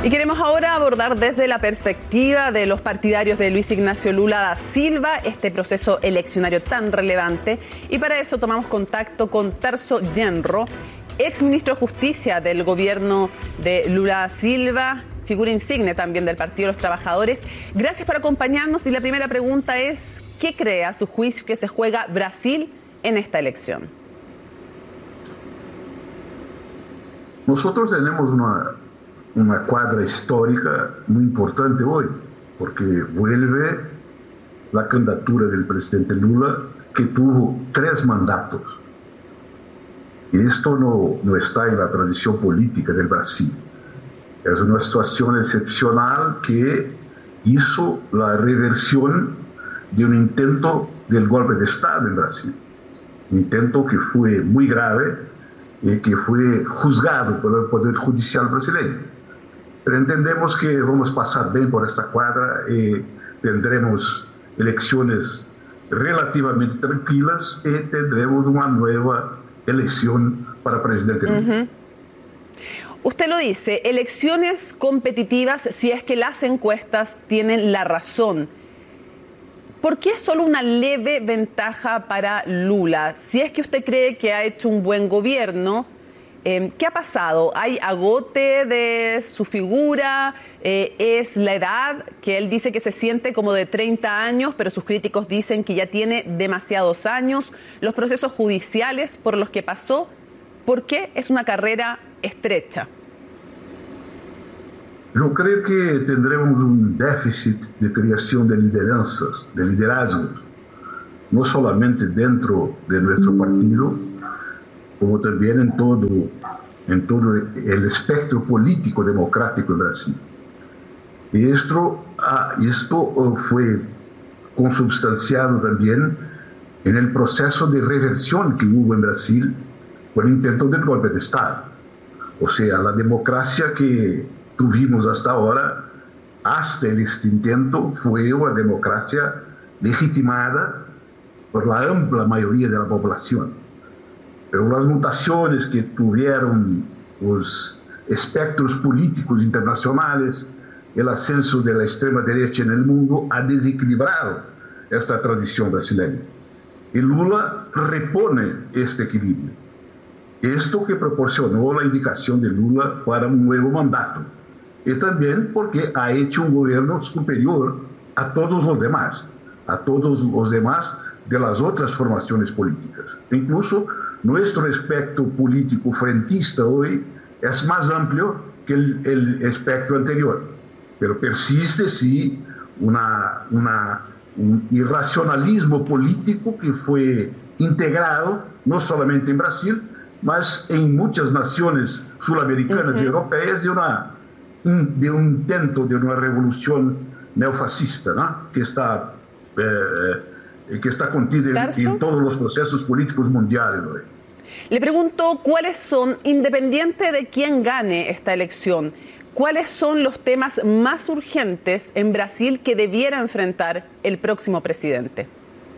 Y queremos ahora abordar desde la perspectiva de los partidarios de Luis Ignacio Lula da Silva este proceso eleccionario tan relevante. Y para eso tomamos contacto con Tarso Genro, ex ministro de Justicia del gobierno de Lula da Silva, figura insigne también del Partido de los Trabajadores. Gracias por acompañarnos y la primera pregunta es, ¿qué cree a su juicio que se juega Brasil en esta elección? Nosotros tenemos una cuadra histórica muy importante hoy, porque vuelve la candidatura del presidente Lula, que tuvo 3 mandatos. Y esto no está en la tradición política del Brasil. Es una situación excepcional que hizo la reversión de un intento del golpe de Estado en Brasil. Un intento que fue muy grave y que fue juzgado por el Poder Judicial brasileño. Pero entendemos que vamos a pasar bien por esta cuadra y tendremos elecciones relativamente tranquilas y tendremos una nueva elección para presidente Lula. Usted lo dice, elecciones competitivas si es que las encuestas tienen la razón. ¿Por qué solo una leve ventaja para Lula? Si es que usted cree que ha hecho un buen gobierno, ¿qué ha pasado? ¿Hay agote de su figura? ¿Es la edad que él dice que se siente como de 30 años, pero sus críticos dicen que ya tiene demasiados años? ¿Los procesos judiciales por los que pasó? ¿Por qué es una carrera estrecha? Yo creo que tendremos un déficit de creación de lideranzas, de liderazgos, no solamente dentro de nuestro partido, como también en todo el espectro político democrático en Brasil. Y esto fue consubstanciado también en el proceso de reversión que hubo en Brasil con el intento del golpe de Estado. O sea, la democracia que tuvimos hasta ahora, hasta este intento, fue una democracia legitimada por la amplia mayoría de la población. Pero las mutaciones que tuvieron los espectros políticos internacionales, el ascenso de la extrema derecha en el mundo, ha desequilibrado esta tradición brasileña. Y Lula repone este equilibrio. Esto que proporcionó la indicación de Lula para un nuevo mandato. Y también porque ha hecho un gobierno superior a todos los demás de las otras formaciones políticas. Incluso nuestro espectro político frentista hoy es más amplio que el espectro anterior, pero persiste sí un irracionalismo político que fue integrado no solamente en Brasil, mas en muchas naciones sudamericanas y europeas de un intento de una revolución neofascista, ¿no? que está contida en todos los procesos políticos mundiales hoy. Le pregunto, ¿cuáles son, independiente de quién gane esta elección, cuáles son los temas más urgentes en Brasil que debiera enfrentar el próximo presidente?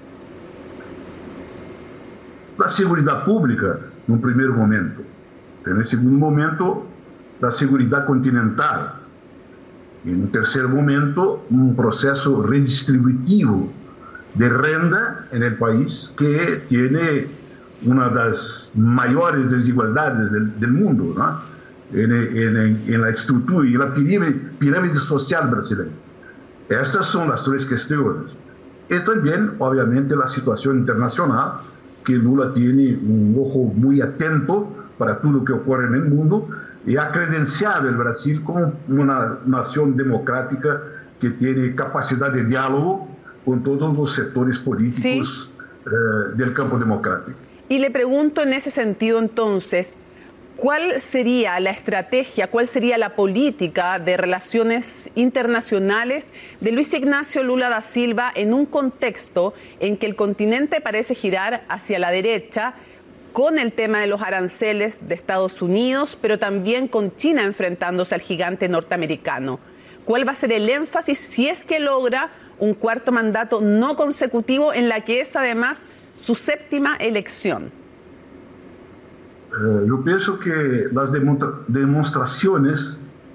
La seguridad pública, en un primer momento. En el segundo momento, la seguridad continental. En un tercer momento, un proceso redistributivo de renta en el país que tiene una de las mayores desigualdades del mundo, ¿no? en la estructura y la pirámide social brasileña. Estas son las 3 cuestiones. Y también, obviamente, la situación internacional, que Lula tiene un ojo muy atento para todo lo que ocurre en el mundo y ha credenciado el Brasil como una nación democrática que tiene capacidad de diálogo con todos los sectores políticos del campo democrático. Y le pregunto en ese sentido entonces, ¿cuál sería la estrategia, cuál sería la política de relaciones internacionales de Luis Ignacio Lula da Silva en un contexto en que el continente parece girar hacia la derecha con el tema de los aranceles de Estados Unidos, pero también con China enfrentándose al gigante norteamericano? ¿Cuál va a ser el énfasis si es que logra un cuarto mandato no consecutivo en la que es además su 7ª elección? Yo pienso que las demostraciones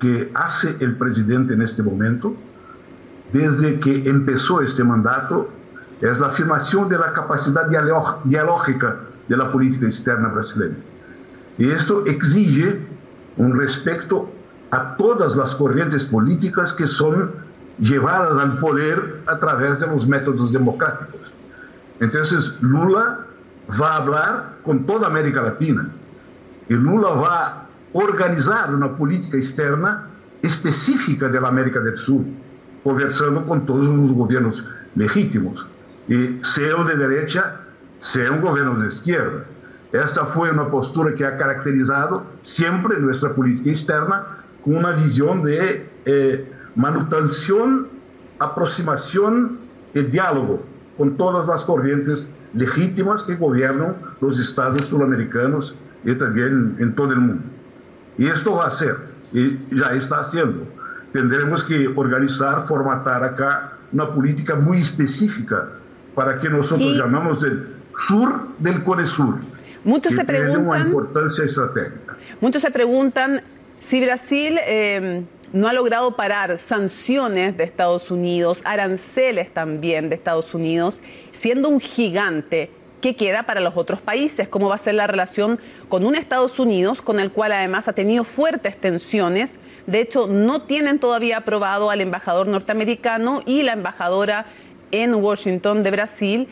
que hace el presidente en este momento, desde que empezó este mandato, es la afirmación de la capacidad dialógica de la política externa brasileña. Y esto exige un respeto a todas las corrientes políticas que son llevadas al poder a través de los métodos democráticos. Entonces, Lula va a hablar con toda América Latina y Lula va a organizar una política externa específica de la América del Sur, conversando con todos los gobiernos legítimos, y sea de derecha, sea un gobierno de izquierda. Esta fue una postura que ha caracterizado siempre nuestra política externa, con una visión de manutención, aproximación y diálogo con todas las corrientes legítimas que gobiernan los estados sudamericanos y también en todo el mundo. Y esto va a ser, y ya está haciendo. Tendremos que organizar, formatar acá una política muy específica para que nosotros llamamos el sur del Coresur. Muchos se preguntan, una importancia estratégica. Muchos se preguntan si Brasil no ha logrado parar sanciones de Estados Unidos, aranceles también de Estados Unidos, siendo un gigante. ¿Qué queda para los otros países? ¿Cómo va a ser la relación con un Estados Unidos con el cual además ha tenido fuertes tensiones? De hecho, no tienen todavía aprobado al embajador norteamericano, y la embajadora en Washington de Brasil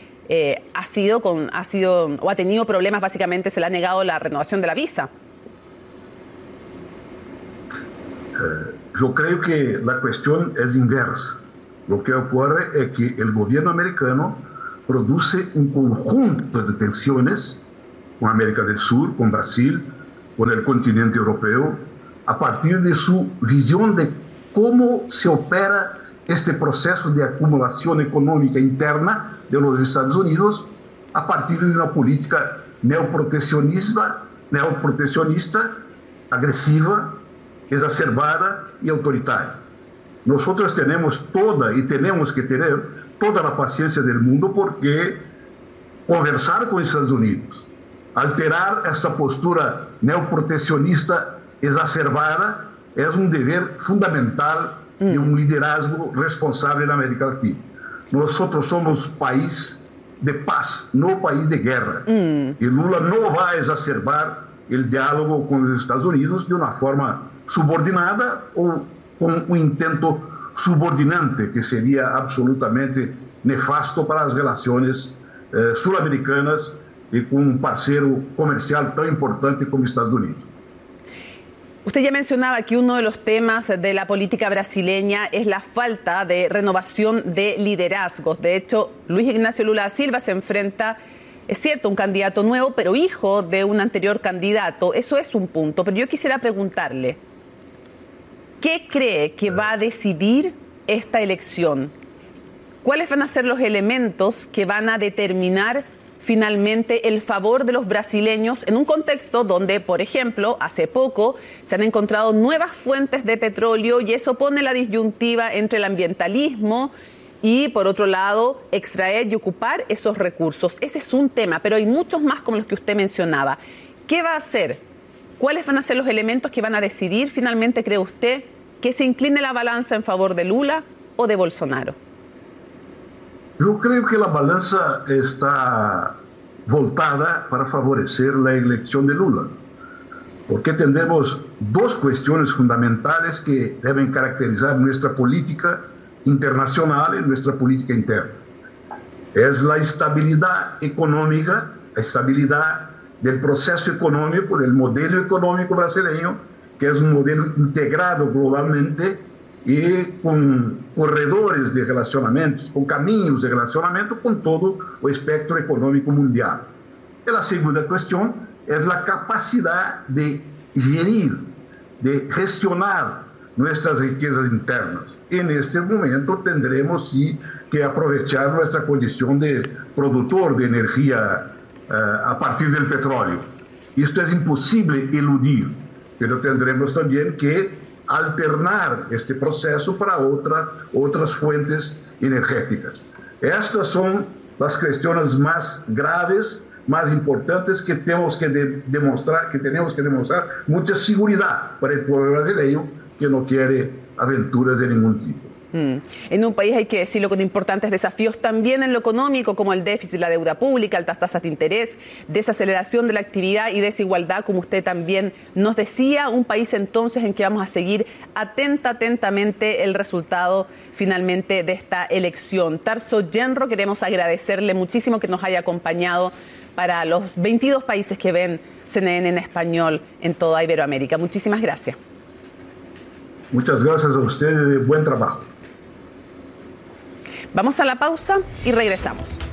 ha tenido problemas, básicamente se le ha negado la renovación de la visa. Yo creo que la cuestión es inversa. Lo que ocurre es que el gobierno americano produce un conjunto de tensiones con América del Sur, con Brasil, con el continente europeo, a partir de su visión de cómo se opera este proceso de acumulación económica interna de los Estados Unidos a partir de una política neoproteccionista, agresiva, exacerbada y autoritaria. Nosotros tenemos tenemos que tener toda la paciencia del mundo, porque conversar con Estados Unidos, alterar esta postura neoproteccionista exacerbada, es un deber fundamental de un liderazgo responsable en América Latina. Nosotros somos país de paz, no país de guerra. Y Lula no va a exacerbar el diálogo con los Estados Unidos de una forma subordinada o con un intento subordinante, que sería absolutamente nefasto para las relaciones suramericanas y con un parceiro comercial tan importante como Estados Unidos. Usted ya mencionaba que uno de los temas de la política brasileña es la falta de renovación de liderazgos. De hecho, Luis Ignacio Lula da Silva se enfrenta, es cierto, un candidato nuevo, pero hijo de un anterior candidato. Eso es un punto. Pero yo quisiera preguntarle, ¿qué cree que va a decidir esta elección? ¿Cuáles van a ser los elementos que van a determinar finalmente el favor de los brasileños en un contexto donde, por ejemplo, hace poco se han encontrado nuevas fuentes de petróleo, y eso pone la disyuntiva entre el ambientalismo y, por otro lado, extraer y ocupar esos recursos? Ese es un tema, pero hay muchos más como los que usted mencionaba. ¿Qué va a hacer? ¿Cuáles van a ser los elementos que van a decidir finalmente, cree usted, que se incline la balanza en favor de Lula o de Bolsonaro? Yo creo que la balanza está voltada para favorecer la elección de Lula, porque tenemos dos cuestiones fundamentales que deben caracterizar nuestra política internacional y nuestra política interna. Es la estabilidad económica, la estabilidad del proceso económico, del modelo económico brasileño, que es un modelo integrado globalmente y con corredores de relacionamientos, con caminos de relacionamiento con todo el espectro económico mundial. Y la segunda cuestión es la capacidad de gerir, de gestionar nuestras riquezas internas. En este momento tendremos sí que aprovechar nuestra condición de productor de energía a partir del petróleo. Esto es imposible eludir, pero tendremos también que alternar este proceso para otras fuentes energéticas. Estas son las cuestiones más graves, más importantes, que tenemos que demostrar mucha seguridad para el pueblo brasileño, que no quiere aventuras de ningún tipo. En un país, hay que decirlo, con importantes desafíos también en lo económico, como el déficit de la deuda pública, altas tasas de interés, desaceleración de la actividad y desigualdad, como usted también nos decía. Un país entonces en que vamos a seguir atentamente el resultado finalmente de esta elección. Tarso Genro, queremos agradecerle muchísimo que nos haya acompañado para los 22 países que ven CNN en español en toda Iberoamérica. Muchísimas gracias. Muchas gracias a ustedes y buen trabajo. Vamos a la pausa y regresamos.